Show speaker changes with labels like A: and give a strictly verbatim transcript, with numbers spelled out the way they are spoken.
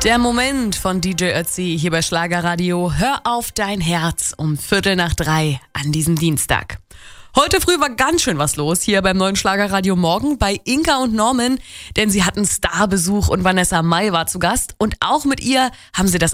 A: Der Moment von D J Ötzi hier bei Schlagerradio. Hör auf dein Herz um Viertel nach drei an diesem Dienstag. Heute früh war ganz schön was los hier beim neuen Schlagerradio Morgen bei Inka und Norman, denn sie hatten Starbesuch und Vanessa Mai war zu Gast und auch mit ihr haben sie das